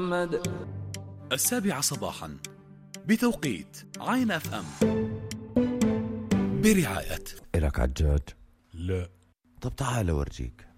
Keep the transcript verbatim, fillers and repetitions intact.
محمد. السابعة صباحا بتوقيت عين اف ام برعاية. إلك عجاج؟ لا. طب تعال أورجيك.